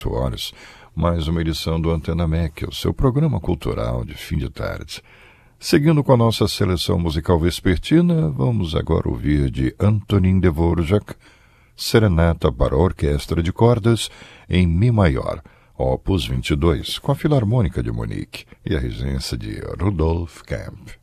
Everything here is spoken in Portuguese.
horas, mais uma edição do Antena MEC, o seu programa cultural de fim de tarde. Seguindo com a nossa seleção musical vespertina, vamos agora ouvir de Antonín Dvorak, Serenata para Orquestra de Cordas em Mi maior, Opus 22, com a Filarmônica de Munique e a regência de Rudolf Kemp.